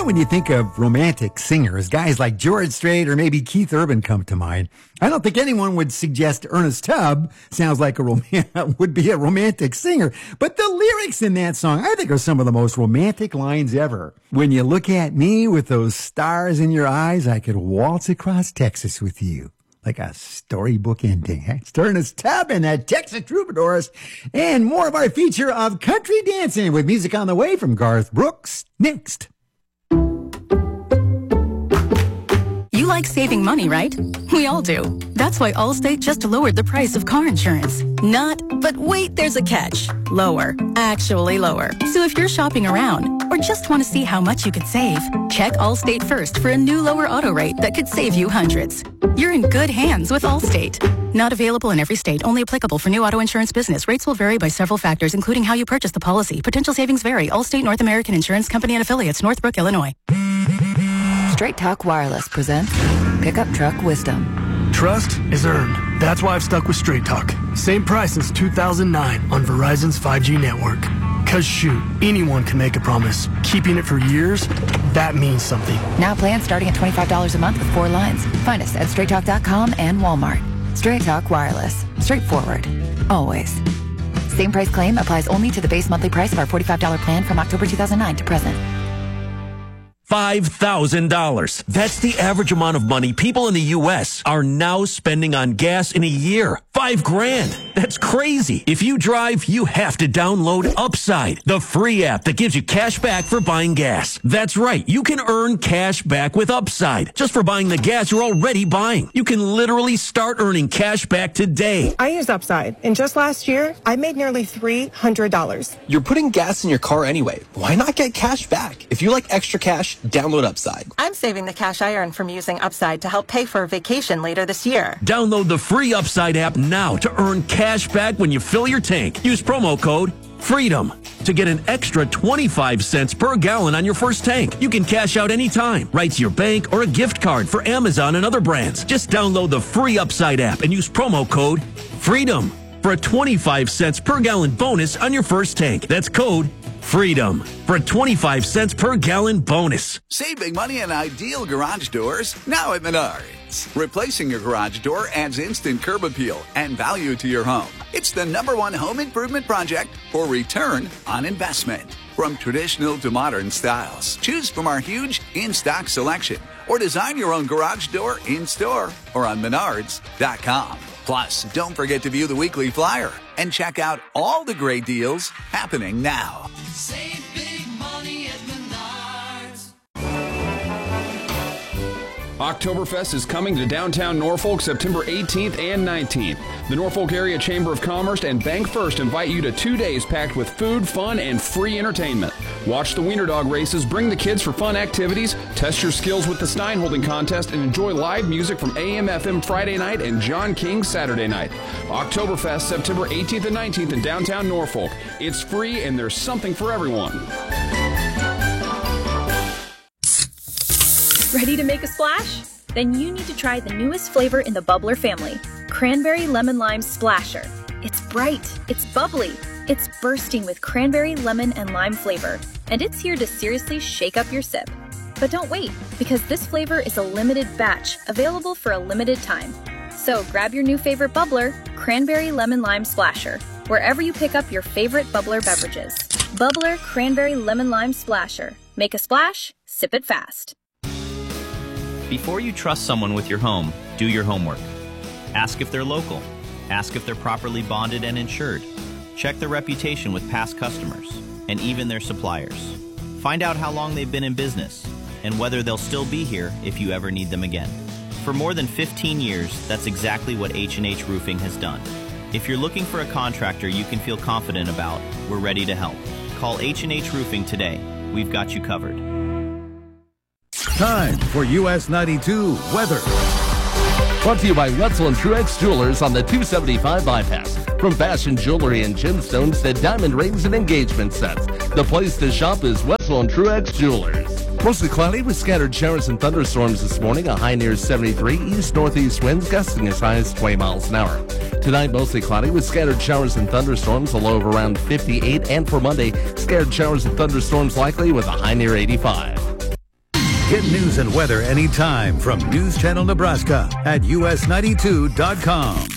when you think of romantic singers, guys like George Strait or maybe Keith Urban come to mind. I don't think anyone would suggest Ernest Tubb sounds like would be a romantic singer. But the lyrics in that song, I think, are some of the most romantic lines ever. When you look at me with those stars in your eyes, I could waltz across Texas with you. Like a storybook ending. It's Ernest Tubb and the Texas Troubadours. And more of our feature of country dancing with music on the way from Garth Brooks next. You like saving money, right? We all do. That's why Allstate just lowered the price of car insurance. But wait, there's a catch. Lower. Actually lower. So if you're shopping around or just want to see how much you could save, check Allstate first for a new lower auto rate that could save you hundreds. You're in good hands with Allstate. Not available in every state. Only applicable for new auto insurance business. Rates will vary by several factors, including how you purchase the policy. Potential savings vary. Allstate North American Insurance Company and Affiliates, Northbrook, Illinois. Straight Talk Wireless presents Pickup Truck Wisdom. Trust is earned. That's why I've stuck with Straight Talk. Same price since 2009 on Verizon's 5G network. Cause shoot, anyone can make a promise. Keeping it for years, that means something. Now plans starting at $25 a month with 4 lines. Find us at straighttalk.com and Walmart. Straight Talk Wireless. Straightforward. Always. Same price claim applies only to the base monthly price of our $45 plan from October 2009 to present. $5,000. That's the average amount of money people in the U.S. are now spending on gas in a year. $5,000. That's crazy. If you drive, you have to download Upside, the free app that gives you cash back for buying gas. That's right. You can earn cash back with Upside just for buying the gas you're already buying. You can literally start earning cash back today. I use Upside, and just last year, I made nearly $300. You're putting gas in your car anyway. Why not get cash back? If you like extra cash, download Upside. I'm saving the cash I earn from using Upside to help pay for a vacation later this year. Download the free Upside app now to earn cash back when you fill your tank. Use promo code FREEDOM to get an extra 25 cents per gallon on your first tank. You can cash out anytime, right to your bank or a gift card for Amazon and other brands. Just download the free Upside app and use promo code FREEDOM for a 25 cents per gallon bonus on your first tank. That's code FREEDOM for a 25 cents per gallon bonus. Save big money on ideal garage doors now at Menards. Replacing your garage door adds instant curb appeal and value to your home. It's the #1 home improvement project for return on investment. From traditional to modern styles, choose from our huge in-stock selection or design your own garage door in-store or on Menards.com. Plus, don't forget to view the weekly flyer and check out all the great deals happening now. Save big money at Menards. Oktoberfest is coming to downtown Norfolk September 18th and 19th. The Norfolk Area Chamber of Commerce and Bank First invite you to 2 days packed with food, fun, and free entertainment. Watch the Wiener Dog races, bring the kids for fun activities, test your skills with the Stein Holding Contest, and enjoy live music from AM/FM Friday night and John King Saturday night. Oktoberfest September 18th and 19th in downtown Norfolk. It's free and there's something for everyone. Ready to make a splash? Then you need to try the newest flavor in the Bubbler family, Cranberry Lemon Lime Splasher. It's bright, it's bubbly, it's bursting with cranberry, lemon, and lime flavor, and it's here to seriously shake up your sip. But don't wait, because this flavor is a limited batch, available for a limited time. So grab your new favorite Bubbler, Cranberry Lemon Lime Splasher, wherever you pick up your favorite Bubbler beverages. Bubbler Cranberry Lemon Lime Splasher. Make a splash, sip it fast. Before you trust someone with your home, do your homework. Ask if they're local. Ask if they're properly bonded and insured. Check their reputation with past customers and even their suppliers. Find out how long they've been in business and whether they'll still be here if you ever need them again. For more than 15 years, that's exactly what H&H Roofing has done. If you're looking for a contractor you can feel confident about, we're ready to help. Call H&H Roofing today. We've got you covered. Time for US 92 weather. Brought to you by Wetzel and Truex Jewelers on the 275 bypass. From fashion jewelry and gemstones to diamond rings and engagement sets, the place to shop is Wetzel and Truex Jewelers. Mostly cloudy with scattered showers and thunderstorms this morning. A high near 73. East-northeast winds gusting as high as 20 miles an hour. Tonight, mostly cloudy with scattered showers and thunderstorms. A low of around 58. And for Monday, scattered showers and thunderstorms likely with a high near 85. Get news and weather anytime from News Channel Nebraska at us92.com.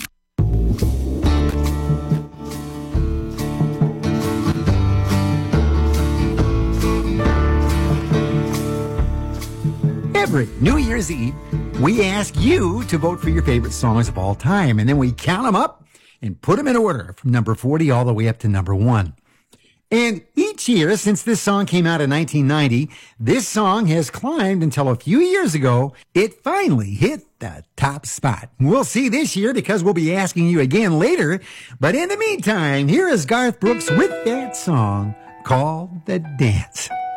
Every New Year's Eve, we ask you to vote for your favorite songs of all time, and then we count them up and put them in order from number 40 all the way up to number 1. And each year since this song came out in 1990, this song has climbed until a few years ago, it finally hit the top spot. We'll see this year because we'll be asking you again later. But in the meantime, here is Garth Brooks with that song called The Dance.